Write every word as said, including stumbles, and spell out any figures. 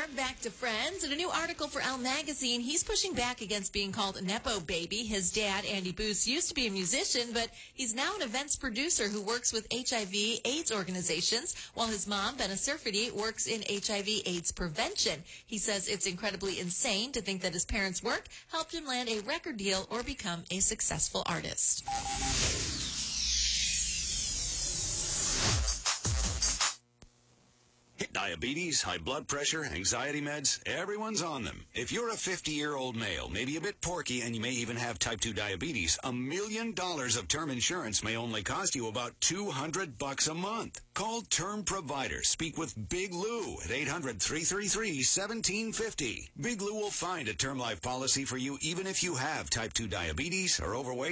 Welcome back to Friends. In a new article for Elle Magazine, he's pushing back against being called a Nepo baby. His dad, Andy Booth, used to be a musician, but he's now an events producer who works with H I V AIDS organizations, while his mom, Benna Surfity, works in H I V AIDS prevention. He says it's incredibly insane to think that his parents' work helped him land a record deal or become a successful artist. Diabetes, high blood pressure, anxiety meds, everyone's on them. If you're a fifty-year-old male, maybe a bit porky, and you may even have type two diabetes, a million dollars of term insurance may only cost you about two hundred bucks a month. Call Term Provider. Speak with Big Lou at eight hundred, three three three, one seven five zero. Big Lou will find a term life policy for you even if you have type two diabetes or overweight.